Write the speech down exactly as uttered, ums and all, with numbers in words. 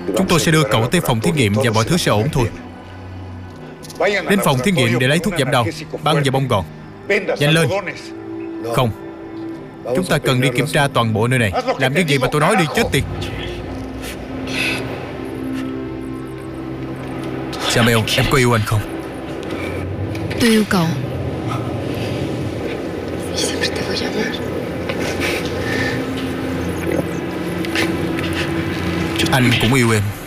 Chúng tôi sẽ đưa cậu tới phòng thí nghiệm và mọi thứ sẽ ổn thôi. Đến phòng thí nghiệm để lấy thuốc giảm đau, băng và bông gòn. Nhanh lên. Không, chúng ta cần đi kiểm tra toàn bộ nơi này. Làm những gì mà tôi nói đi, chết tiệt. Samuel, em có yêu anh không? Tôi yêu cậu. Anh cũng yêu em.